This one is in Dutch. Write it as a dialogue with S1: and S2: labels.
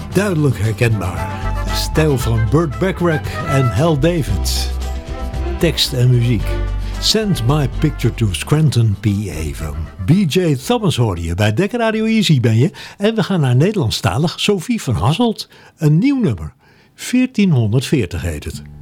S1: duidelijk herkenbaar. De stijl van Burt Bacharach en Hal David. Tekst en muziek. Send My Picture to Scranton, PA van B.J. Thomas hoorde je. Bij Dekker Radio Easy ben je. En we gaan naar Nederlandstalig Sophie van Hasselt. Een nieuw nummer. 1440 heet het.